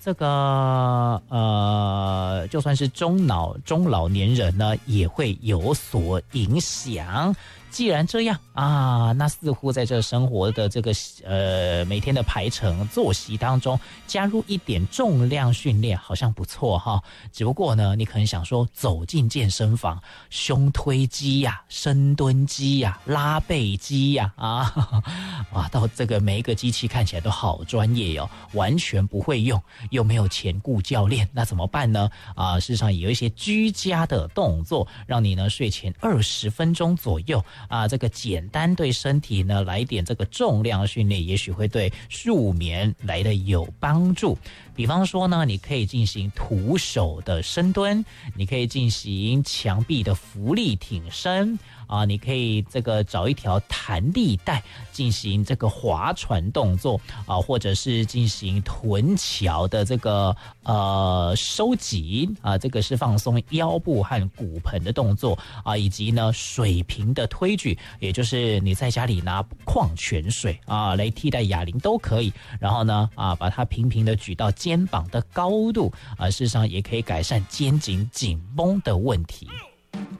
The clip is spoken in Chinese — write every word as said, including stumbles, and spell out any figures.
这个呃，就算是中老中老年人呢，也会有所影响。既然这样啊，那似乎在这生活的这个呃每天的排程作息当中，加入一点重量训练，好像不错哈。只不过呢，你可能想说，走进健身房，胸推肌呀、啊、深蹲肌呀、啊、拉背肌呀 啊, 啊，哇，到这个每一个机器看起来都好专业哦，完全不会用，又没有钱雇教练，那怎么办呢？啊，事实上有一些居家的动作，让你呢睡前二十分钟左右。啊，这个简单对身体呢来一点这个重量训练，也许会对入眠来的有帮助。比方说呢，你可以进行徒手的深蹲，你可以进行墙壁的浮力挺身啊，你可以这个找一条弹力带进行这个划船动作啊，或者是进行臀桥的这个呃收紧啊，这个是放松腰部和骨盆的动作啊，以及呢水平的推举，也就是你在家里拿矿泉水啊来替代哑铃都可以，然后呢啊把它平平的举到肩膀的高度啊，事实上也可以改善肩颈紧绷的问题。